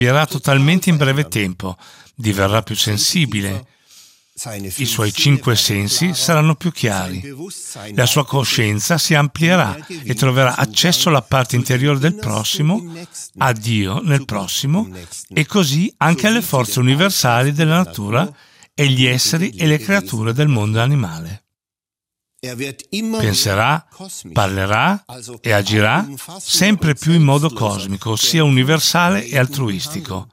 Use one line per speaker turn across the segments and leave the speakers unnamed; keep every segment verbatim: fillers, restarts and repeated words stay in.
cambierà totalmente in breve tempo, diverrà più sensibile, i suoi cinque sensi saranno più chiari, la sua coscienza si amplierà e troverà accesso alla parte interiore del prossimo, a Dio nel prossimo e così anche alle forze universali della natura e gli esseri e le creature del mondo animale. Penserà, parlerà e agirà sempre più in modo cosmico, ossia universale e altruistico.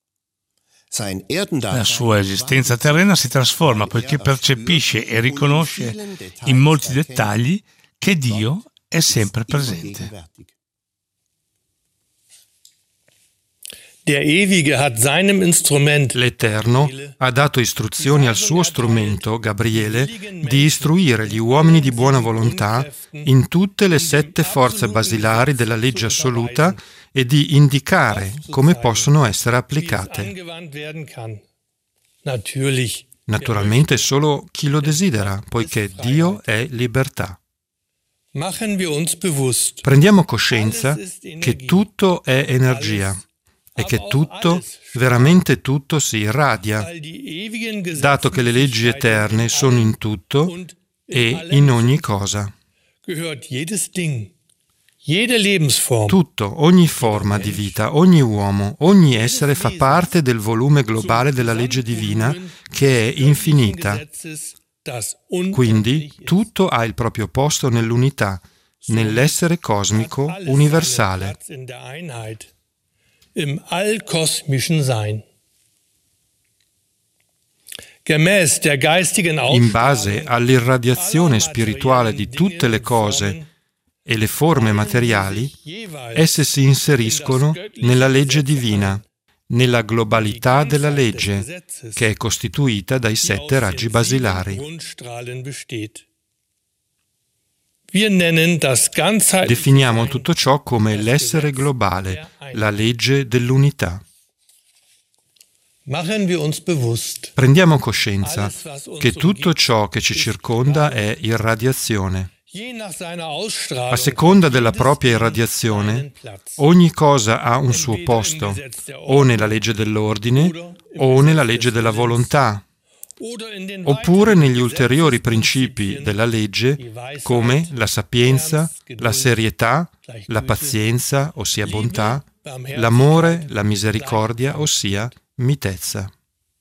La sua esistenza terrena si trasforma poiché percepisce e riconosce in molti dettagli che Dio è sempre presente.
L'Eterno ha dato istruzioni al suo strumento, Gabriele, di istruire gli uomini di buona volontà in tutte le sette forze basilari della legge assoluta e di indicare come possono essere applicate. Naturalmente solo chi lo desidera, poiché Dio è libertà. Prendiamo coscienza che tutto è energia e che tutto, veramente tutto, si irradia, dato che le leggi eterne sono in tutto e in ogni cosa. Tutto, ogni forma di vita, ogni uomo, ogni essere fa parte del volume globale della legge divina che è infinita. Quindi tutto ha il proprio posto nell'unità, nell'essere cosmico universale.
Im allkosmischen Sein.
In base all'irradiazione spirituale di tutte le cose e le forme materiali, esse si inseriscono nella legge divina, nella globalità della legge, che è costituita dai sette raggi basilari. Definiamo tutto ciò come l'essere globale, la legge dell'unità. Prendiamo coscienza che tutto ciò che ci circonda è irradiazione. A seconda della propria irradiazione, ogni cosa ha un suo posto, o nella legge dell'ordine, o nella legge della volontà, oppure negli ulteriori principi della legge come la sapienza, la serietà, la pazienza, ossia bontà, l'amore, la misericordia, ossia mitezza.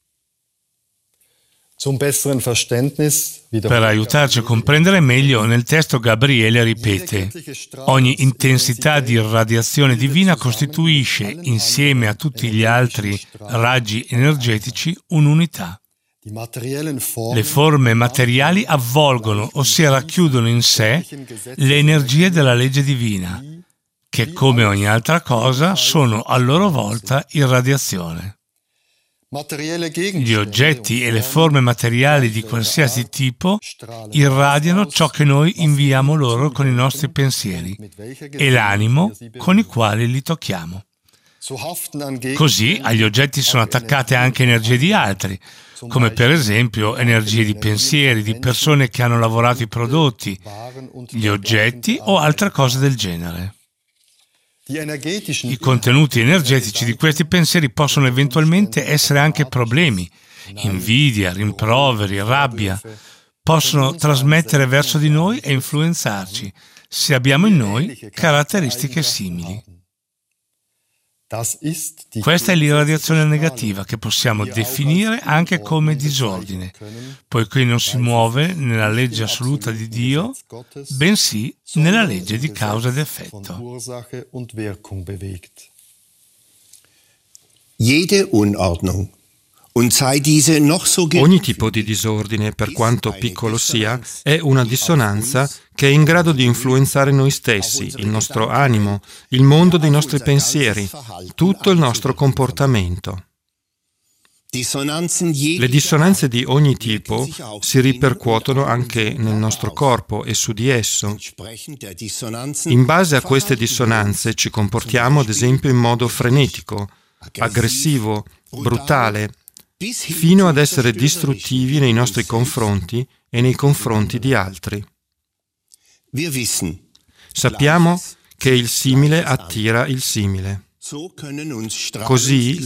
Per aiutarci a comprendere meglio, nel testo Gabriele ripete: ogni intensità di irradiazione divina costituisce, insieme a tutti gli altri raggi energetici, un'unità. Le forme materiali avvolgono, ossia racchiudono in sé, le energie della legge divina, che come ogni altra cosa sono a loro volta irradiazione. Gli oggetti e le forme materiali di qualsiasi tipo irradiano ciò che noi inviamo loro con i nostri pensieri e l'animo con i quali li tocchiamo. Così agli oggetti sono attaccate anche energie di altri, come per esempio energie di pensieri, di persone che hanno lavorato i prodotti, gli oggetti o altre cose del genere. I contenuti energetici di questi pensieri possono eventualmente essere anche problemi, invidia, rimproveri, rabbia. Possono trasmettere verso di noi e influenzarci, se abbiamo in noi caratteristiche simili. Questa è l'irradiazione negativa che possiamo definire anche come disordine, poiché non si muove nella legge assoluta di Dio, bensì nella legge di causa ed effetto.
Jede Unordnung, und sei diese noch so gering,
ogni tipo di disordine, per quanto piccolo sia, è una dissonanza che è in grado di influenzare noi stessi, il nostro animo, il mondo dei nostri pensieri, tutto il nostro comportamento. Le dissonanze di ogni tipo si ripercuotono anche nel nostro corpo e su di esso. In base a queste dissonanze ci comportiamo, ad esempio, in modo frenetico, aggressivo, brutale, fino ad essere distruttivi nei nostri confronti e nei confronti di altri. Sappiamo che il simile attira il simile. Così